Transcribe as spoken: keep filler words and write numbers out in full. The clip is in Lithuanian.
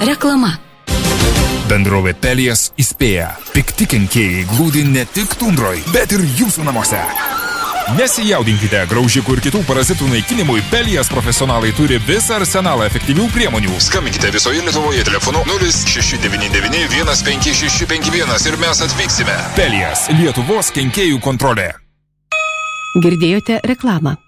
Reklama. Bendrovė Pelijas įspėja. Pikti kenkėjai glūdi ne tik tundroj, bet ir jūsų namuose. Nesijaudinkite, graužikų ir kitų parazitų naikinimui Pelijas profesionalai turi visą arsenalą efektyvių priemonių. Skambinkite visoje Lietuvoje telefonu nulis šeši devyni devyni vienas penki šeši penki vienas ir mes atvyksime. Pelijas, Lietuvos kenkėjų kontrolė. Girdėjote reklamą.